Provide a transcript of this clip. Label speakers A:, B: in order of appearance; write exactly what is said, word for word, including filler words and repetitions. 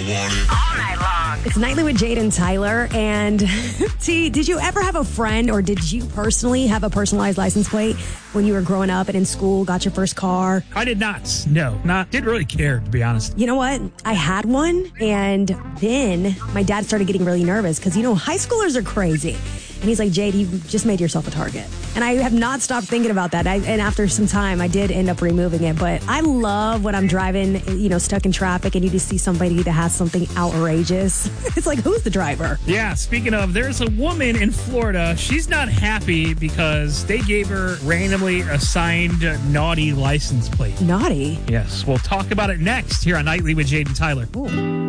A: want it
B: all night long.
C: It's Nightly with Jade and Tyler. And T, did you ever have a friend, or did you personally have a personalized license plate when you were growing up and in school, got your first car?
D: I did not. No, not. Didn't really care, to be honest.
C: You know what? I had one, and then my dad started getting really nervous because, you know, high schoolers are crazy. And he's like, Jade, you just made yourself a target. And I have not stopped thinking about that. I, and after some time, I did end up removing it. But I love when I'm driving, you know, stuck in traffic and you just see somebody that has something outrageous. It's like, who's the driver?
D: Yeah, speaking of, there's a woman in Florida. She's not happy because they gave her randomly assigned naughty license plate.
C: Naughty?
D: Yes, we'll talk about it next here on Nightly with Jade and Tyler.
C: Ooh.